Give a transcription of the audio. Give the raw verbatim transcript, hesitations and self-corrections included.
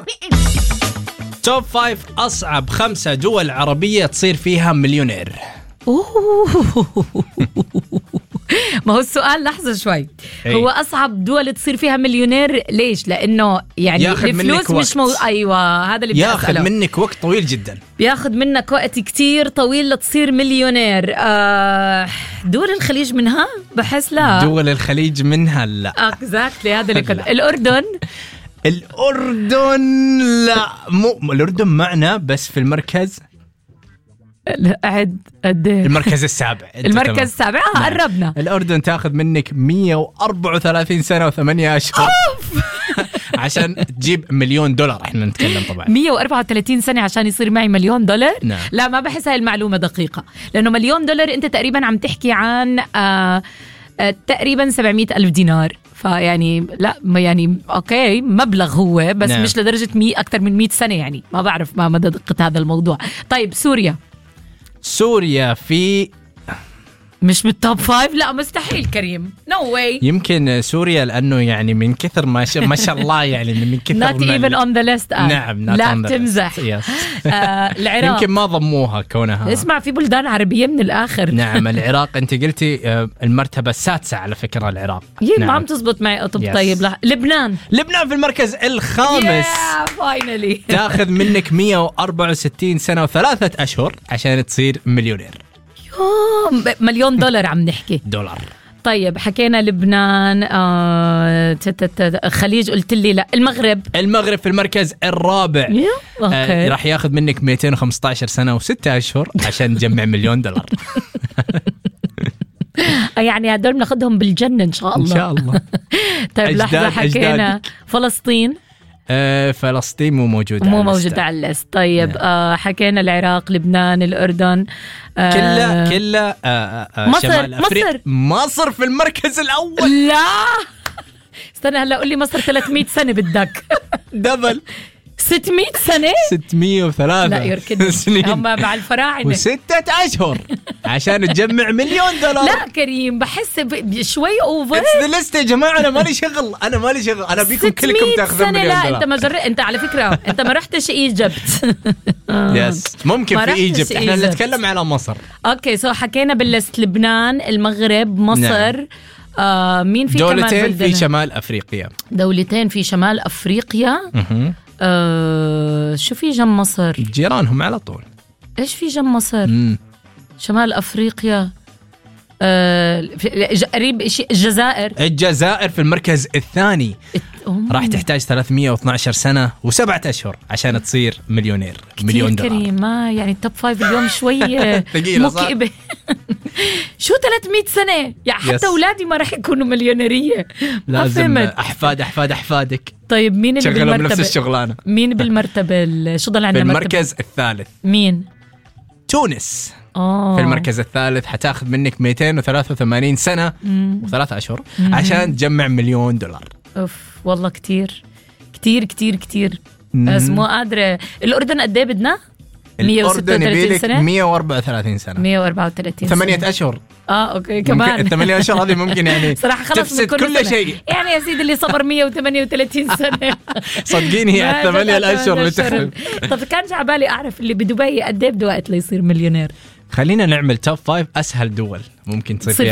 توب فايف أصعب خمسة دول عربية تصير فيها مليونير. ما هو السؤال لحظة شوي. أي. هو أصعب دول تصير فيها مليونير ليش؟ لأنه يعني الفلوس مش مو... أيوة هذا اللي بدي ياخذ أسأله. منك وقت طويل جدا. بياخذ منك وقت كتير طويل لتصير مليونير. آه دول الخليج منها بحس لا. دول الخليج منها لا. اكزاكتلي هذا اللي كنت. الأردن الأردن لا مو الأردن معنا بس في المركز. عد قد المركز السابع. المركز السابع اه قربنا. الأردن تاخذ منك مية وأربعة وثلاثين سنة وثمانية أشهر عشان تجيب مليون دولار. احنا نتكلم طبعا مية وأربعة وثلاثين سنة عشان يصير معي مليون دولار. نعم. لا ما بحس هاي المعلومة دقيقة لأنه مليون دولار أنت تقريبا عم تحكي عن آه آه تقريبا سبعمية ألف دينار. فيعني لا يعني أوكي مبلغ هو بس نعم. مش لدرجة مية أكثر من مية سنة يعني ما بعرف ما مدى دقة هذا الموضوع. طيب سوريا. سوريا في مش بالتوب فايف. لا مستحيل كريم نو no واي. يمكن سوريا لأنه يعني من كثر ما شاء ما شاء الله يعني من كثر not even on the list. آه. نعم لا تمزح. yes. آه العراق يمكن ما ضموها كونها. اسمع في بلدان عربية من الآخر. نعم العراق أنت قلتي آه المرتبة السادسة على فكرة العراق. يي نعم. ما عم تزبط معي. طب yes. طيب لا. لبنان. لبنان في المركز الخامس. yeah, finally. تاخذ منك مية وأربعة وستين سنة وثلاثة أشهر عشان تصير مليونير. يوم مليون دولار عم نحكي. دولار. طيب حكينا لبنان. آه خليج قلت لي لا. المغرب. المغرب في المركز الرابع. أوكي. آه راح ياخذ منك مئتين وخمسة عشر سنة وستة أشهر عشان تجمع مليون دولار. يعني هدول بناخذهم بالجنة إن شاء الله. إن شاء الله. طيب لحظة حكينا أجداد. فلسطين. آه فلسطين مو موجودة مو موجودة على الليست. طيب آه حكينا العراق لبنان الأردن. آه كلها كلها آه آه مصر. شمال أفريقيا. مصر مصر في المركز الأول. لا استنى هلا قول لي مصر ثلاثمية سنة بدك. دبل. ستمية سنة. ستمية وثلاثة لا يركض سنين هم مع الفراعنة وستة أشهر عشان تجمع مليون دولار. لا كريم بحس شوي أوفر. It's the list يا جماعة. أنا مالي شغل أنا مالي شغل أنا بيكم كلكم تاخذون مليون لا دولار. أنت ما جربت. أنت على فكرة أنت ما رحتش إيجيبت. يس ممكن في إيجيبت. إحنا إيجيبت. نتكلم على مصر. أوكي سو حكينا بالليست لبنان المغرب مصر. نعم. آه مين في كمان دولتين في شمال أفريقيا. دولتين في شمال أفريقيا. آه شو في جنب مصر؟ جيرانهم على طول. إيش في جنب مصر؟ مم. شمال أفريقيا. آه قريب شيء. الجزائر. الجزائر في المركز الثاني. راح تحتاج ثلاثمية واثني عشر سنة وسبعة أشهر عشان تصير مليونير. مليون دولار. كريم ما يعني التوب فايف اليوم شوية مكئبة. شو ثلاثمية سنة يعني حتى أولادي ما راح يكونوا مليونيرية. لازم أحفاد أحفاد أحفادك. طيب مين اللي بالمرتبة؟ نفس الشغلانة. مين بالمرتبة؟ شو ضل عندنا؟ بالمركز الثالث. مين؟ تونس. أوه. في المركز الثالث حتاخذ منك مئتين وثلاثة وثمانين سنة وثلاثة أشهر عشان تجمع مليون دولار. أوف والله كتير كتير كتير كتير. بس مو قادرة. الأردن قد ايه بدنا؟ مية وستة وثلاثين سنة. مية وأربعة وثلاثين سنة. مية وأربعة وثلاثين ثمانية أشهر. اه اوكي كمان الثمانية اشهر هذه ممكن يعني صراحه خلص تفسد كل, كل شيء. يعني يا سيدي اللي صبر مية وثمانية وثلاثين سنه صدقيني هي الثمانية الاشهر اللي تخرب. طب كان على بالي اعرف اللي بدبي قد ايه بده وقت ليصير مليونير. خلينا نعمل توب فايف اسهل دول ممكن تصير